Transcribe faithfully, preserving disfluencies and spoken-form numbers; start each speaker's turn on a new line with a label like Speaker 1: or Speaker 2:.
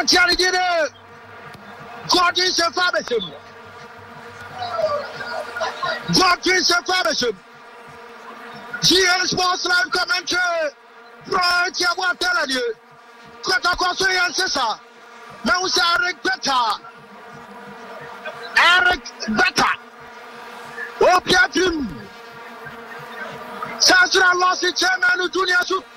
Speaker 1: Abrantiani did it. Gordon Sefabisham. Gordon Sefabisham. G L Sports Live commentary. Right here, what telling you? Kota Koso and Sessa. Now it's Eric Beta. Eric Beta. Oh, Piatrim. Sasra lost the chairman of Junior Soup.